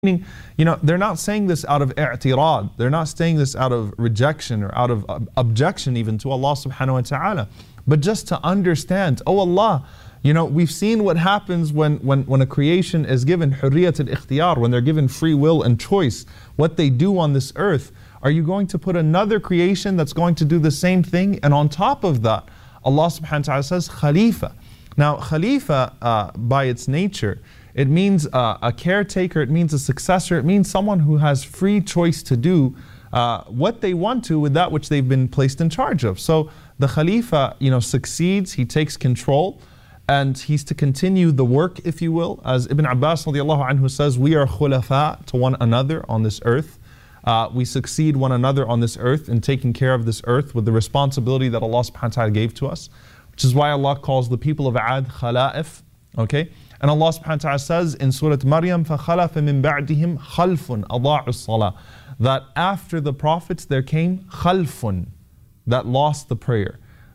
Meaning, they're not saying this out of i'tirad. They're not saying this out of rejection or out of objection even to Allah subhanahu wa ta'ala. But just to understand, oh Allah, we've seen what happens when a creation is given hurriyat al-ikhtiyar, when they're given free will and choice, what they do on this earth. Are you going to put another creation that's going to do the same thing? And on top of that, Allah subhanahu wa ta'ala says Khalifa. Now, Khalifa, by its nature, it means a caretaker, it means a successor, it means someone who has free choice to do what they want to with that which they've been placed in charge of. So the Khalifa, succeeds, he takes control, and he's to continue the work, if you will. As Ibn Abbas radiallahu anhu says, we are khulafa to one another on this earth. We succeed one another on this earth in taking care of this earth with the responsibility that Allah subhanahu wa ta'ala gave to us, which is why Allah calls the people of Ad khala'if, okay? And Allah subhanahu wa ta'ala says in Surah Maryam, فَخَلَفَ مِن بَعْدِهِمْ خَلْفٌ أَضَاعُوا الصَّلَاةِ, that after the prophets there came khalfun, that lost the prayer,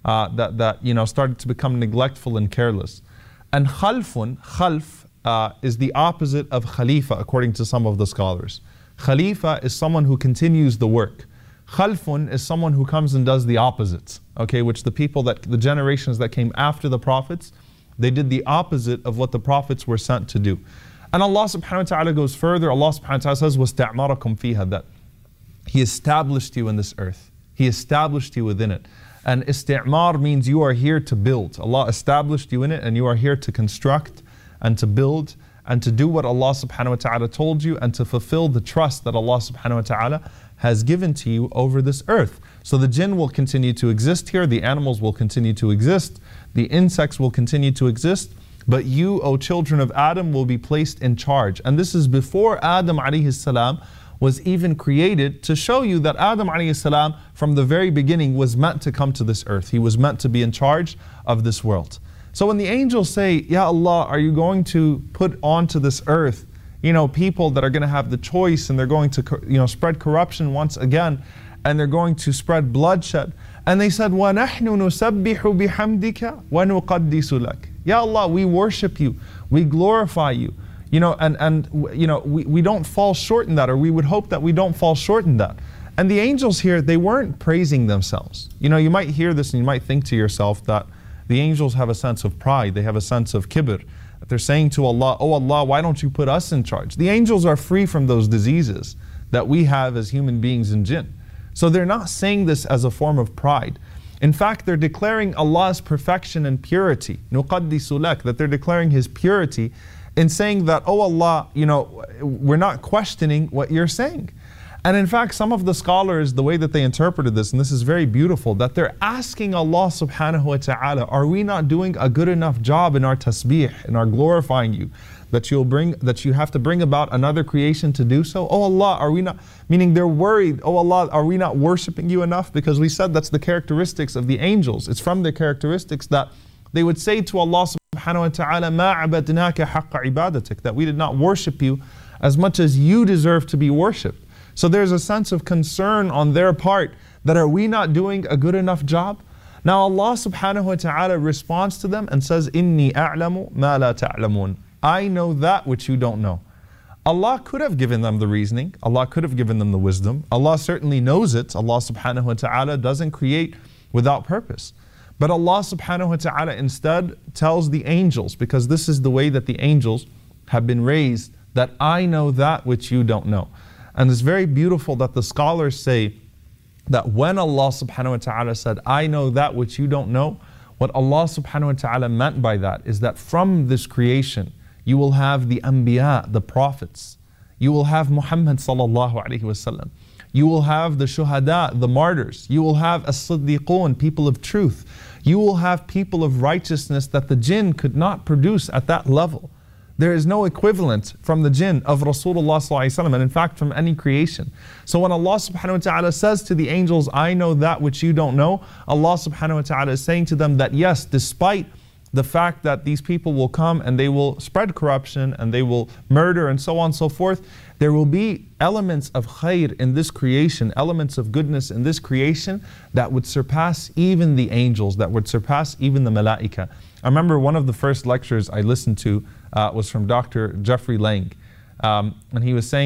that started to become neglectful and careless. And khalf is the opposite of khalifa according to some of the scholars. Khalifa is someone who continues the work. Khalfun is someone who comes and does the opposite, okay, which the generations that came after the prophets, they did the opposite of what the prophets were sent to do. And Allah subhanahu wa ta'ala goes further. Allah subhanahu wa ta'ala says, وَاسْتَعْمَرَكُمْ فِيهَا, that He established you in this earth. He established you within it. And isti'mar means you are here to build. Allah established you in it, and you are here to construct and to build and to do what Allah subhanahu wa ta'ala told you, and to fulfill the trust that Allah subhanahu wa ta'ala has given to you over this earth. So the jinn will continue to exist here, the animals will continue to exist, the insects will continue to exist, but you, O children of Adam, will be placed in charge. And this is before Adam alayhi salam was even created, to show you that Adam alayhi salam from the very beginning was meant to come to this earth. He was meant to be in charge of this world. So when the angels say, Ya Allah, are you going to put onto this earth people that are going to have the choice, and they're going to spread corruption once again, and they're going to spread bloodshed. And they said, وَنَحْنُ نُسَبِّحُ بِحَمْدِكَ وَنُقَدِّسُ لَكَ. Ya Allah, we worship you, we glorify you. We don't fall short in that, or we would hope that we don't fall short in that. And the angels here, they weren't praising themselves. You might hear this and you might think to yourself that the angels have a sense of pride, they have a sense of kibr. They're saying to Allah, oh Allah, why don't you put us in charge? The angels are free from those diseases that we have as human beings and jinn. So they're not saying this as a form of pride. In fact, they're declaring Allah's perfection and purity, نُقَدِّسُ لَكَ, that they're declaring His purity in saying that, oh Allah, we're not questioning what you're saying. And in fact, some of the scholars, the way that they interpreted this, and this is very beautiful, that they're asking Allah subhanahu wa ta'ala, are we not doing a good enough job in our tasbih, in our glorifying you, that you have to bring about another creation to do so? Oh Allah, are we not, meaning they're worried, oh Allah, are we not worshipping you enough? Because we said that's the characteristics of the angels. It's from their characteristics that they would say to Allah subhanahu wa ta'ala, مَا عَبَدْنَاكَ حَقَّ عِبَادَتِكَ, that we did not worship you as much as you deserve to be worshipped. So there's a sense of concern on their part that are we not doing a good enough job? Now Allah subhanahu wa ta'ala responds to them and says, إِنِّي أَعْلَمُ مَا لَا تَعْلَمُونَ, I know that which you don't know. Allah could have given them the reasoning, Allah could have given them the wisdom, Allah certainly knows it. Allah subhanahu wa ta'ala doesn't create without purpose. But Allah subhanahu wa ta'ala instead tells the angels, because this is the way that the angels have been raised, that I know that which you don't know. And it's very beautiful that the scholars say that when Allah subhanahu wa ta'ala said, I know that which you don't know, what Allah subhanahu wa ta'ala meant by that is that from this creation, you will have the anbiya, the prophets. You will have Muhammad sallallahu alayhi wa sallam. You will have the shuhada, the martyrs. You will have as-siddiqun, people of truth. You will have people of righteousness that the jinn could not produce at that level. There is no equivalent from the jinn of Rasulullah sallallahu alaihi wasallam, and in fact from any creation. So when Allah subhanahu wa ta'ala says to the angels, I know that which you don't know, Allah subhanahu wa ta'ala is saying to them that yes, despite the fact that these people will come and they will spread corruption and they will murder and so on and so forth, there will be elements of khair in this creation, elements of goodness in this creation that would surpass even the angels, that would surpass even the malaika. I remember one of the first lectures I listened to was from Dr. Jeffrey Lang. And he was saying